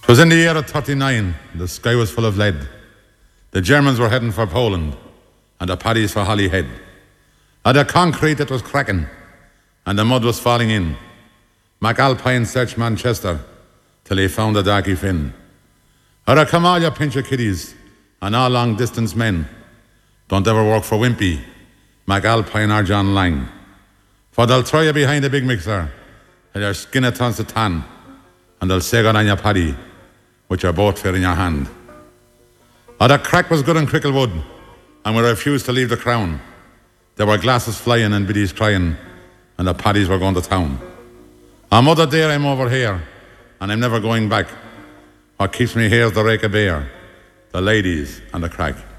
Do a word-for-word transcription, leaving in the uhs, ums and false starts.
'Twas in the year of thirty-nine, the sky was full of lead. The Germans were heading for Poland, and the paddies for Holyhead. And the concrete it was cracking, and the mud was falling in. McAlpine searched Manchester till he found the Darky Finn. Or come all you pincher kiddies and all long distance men. Don't ever work for Wimpy, McAlpine or John Lang. For they'll throw you behind the big mixer till your skin it turns to tan, and they'll say good on your paddy with your boat fair in your hand. Or the crack was good in Cricklewood, and we refused to leave the crown. There were glasses flying and biddies crying, and the paddies were going to town. On Mother Dear I'm over here, and I'm never going back. What keeps me here is the rake of beer, the ladies and the crack.